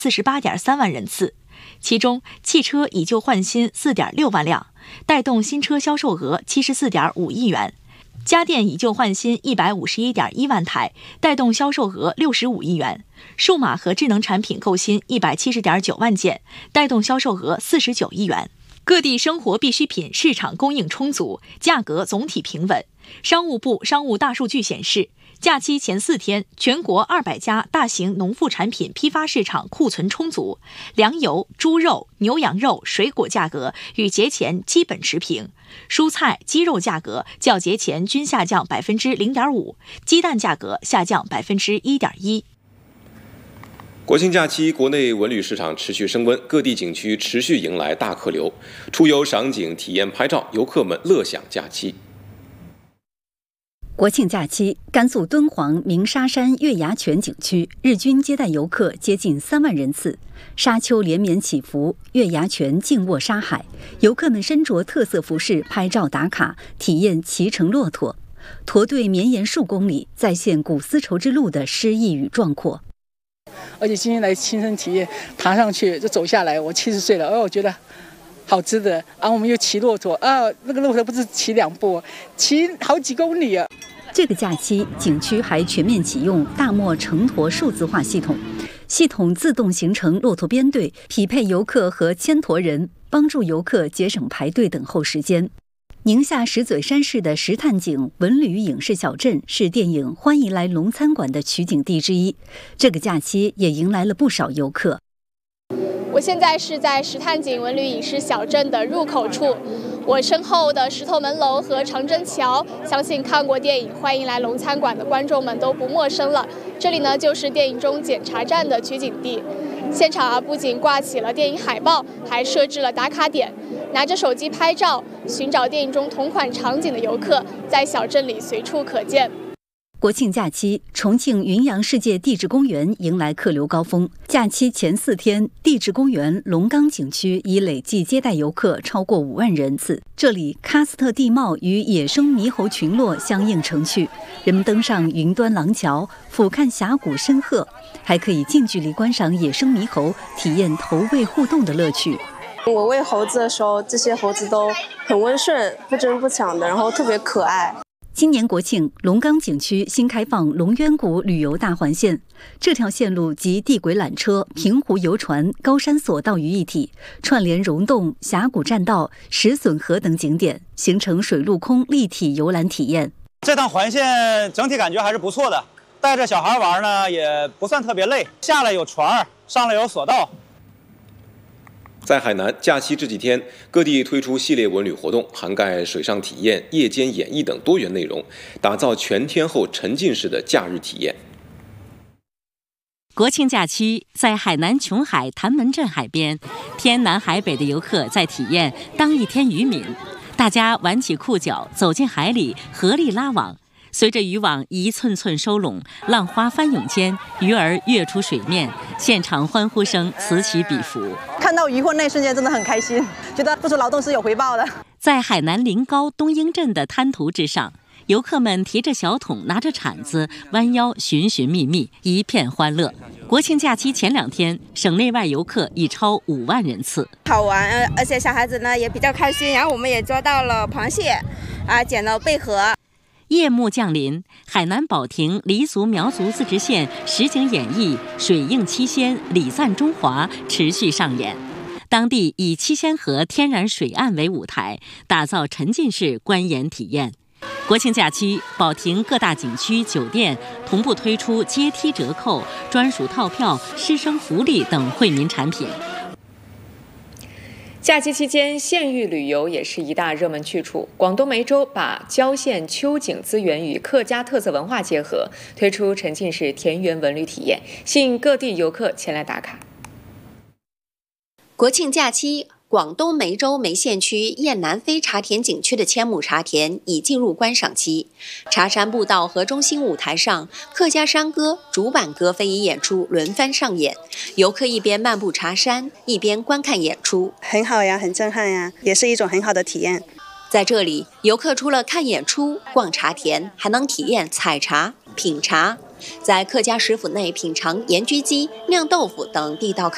48.3万人次，其中汽车以旧换新4.6万辆，带动新车销售额74.5亿元。家电以旧换新151.1万台，带动销售额65亿元；数码和智能产品购新170.9万件，带动销售额49亿元。各地生活必需品市场供应充足，价格总体平稳。商务部商务大数据显示，假期前4天，全国200家大型农副产品批发市场库存充足，粮油、猪肉、牛羊肉、水果价格与节前基本持平，蔬菜、鸡肉价格较节前均下降0.5%，鸡蛋价格下降1.1%。 国庆假期，国内文旅市场持续升温，各地景区持续迎来大客流，出游赏景、体验拍照，游客们乐享假期。 国庆假期，甘肃敦煌鸣沙山月牙泉景区日均接待游客接近3万人次。沙丘连绵起伏，月牙泉静卧沙海，游客们身着特色服饰拍照打卡，体验骑乘骆驼。驼队绵延数公里，再现古丝绸之路的诗意与壮阔。 而且今天来亲身体验，爬上去就走下来，我70岁了，我觉得好值得。我们又骑骆驼那个骆驼不是骑2步，骑好几公里啊。 这个假期，景区还全面启用大漠成驼数字化系统，系统自动形成骆驼编队，匹配游客和牵驼人，帮助游客节省排队等候时间。宁夏石嘴山市的石炭井文旅影视小镇是电影《欢迎来龙餐馆》的取景地之一，这个假期也迎来了不少游客。 我现在是在石炭井文旅影视小镇的入口处，我身后的石头门楼和长征桥，相信看过电影《欢迎来龙餐馆》的观众们都不陌生了。这里呢，就是电影中检查站的取景地。现场不仅挂起了电影海报，还设置了打卡点，拿着手机拍照、寻找电影中同款场景的游客，在小镇里随处可见。 国庆假期，重庆云阳世界地质公园迎来客流高峰。假期前4天，地质公园龙岗景区已累计接待游客超过5万人次。这里喀斯特地貌与野生猕猴群落相映成趣，人们登上云端廊桥，俯瞰峡谷深壑，还可以近距离观赏野生猕猴，体验投喂互动的乐趣。 我喂猴子的时候，这些猴子都很温顺，不争不抢的，然后特别可爱。 今年国庆，龙岗景区新开放龙渊谷旅游大环线，这条线路集地轨缆车、平湖游船、高山索道于一体，串联溶洞、峡谷栈道、石笋河等景点，形成水陆空立体游览体验。 这趟环线整体感觉还是不错的，带着小孩玩呢也不算特别累，下来有船，上来有索道。 在海南，假期这几天，各地推出系列文旅活动，涵盖水上体验、夜间演艺等多元内容，打造全天候沉浸式的假日体验。 国庆假期，在海南琼海潭门镇海边，天南海北的游客在体验当一天渔民。大家挽起裤脚，走进海里，合力拉网。随着渔网一寸寸收拢，浪花翻涌间，鱼儿跃出水面，现场欢呼声此起彼伏。 看到渔获那一瞬间真的很开心，觉得付出劳动是有回报的。 在海南临高东英镇的滩涂之上，游客们提着小桶，拿着铲子，弯腰寻寻觅觅，一片欢乐。国庆假期前2天，省内外游客已超5万人次， 好玩，而且小孩子呢也比较开心。然后我们也抓到了螃蟹，捡了贝壳。 夜幕降临，海南保亭黎族苗族自治县实景演绎《水映七仙礼赞中华》持续上演。当地以七仙河天然水岸为舞台，打造沉浸式观演体验。国庆假期，保亭各大景区、酒店同步推出阶梯折扣、专属套票、师生福利等惠民产品。 假期期间，县域旅游也是一大热门去处。广东梅州把郊县秋景资源与客家特色文化结合，推出沉浸式田园文旅体验，吸引各地游客前来打卡。 国庆假期，广东梅州梅县区雁南飞茶田景区的千亩茶田已进入观赏期。茶山步道和中心舞台上，客家山歌、竹板歌非遗演出轮番上演，游客一边漫步茶山，一边观看演出， 很好呀，很震撼呀，也是一种很好的体验。 在这里，游客除了看演出、逛茶田，还能体验采茶、品茶，在客家食府内品尝盐焗鸡、酿豆腐等地道